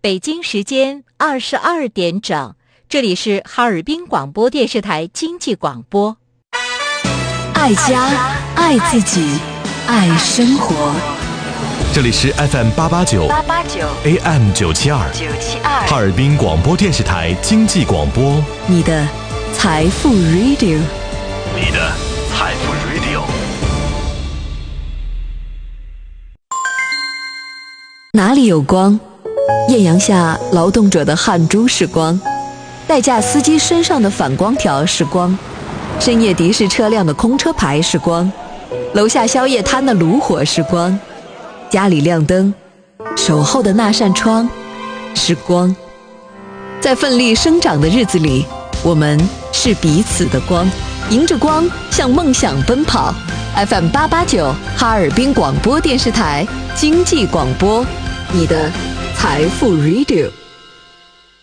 北京时间22点整，这里是哈尔滨广播电视台经济广播。 爱家，爱自己，爱生活。 这里是 FM889 AM972 哈尔滨广播电视台经济广播， 你的财富 Radio， 你的财富 Radio。 哪里有光？艳阳下劳动者的汗珠是光，代驾司机身上的反光条是光，深夜的士车辆的空车牌是光，楼下宵夜摊的炉火是光，家里亮灯守候的那扇窗是光。在奋力生长的日子里，我们是彼此的光，迎着光向梦想奔跑。 FM889 哈尔滨广播电视台经济广播，你的财富 Radio。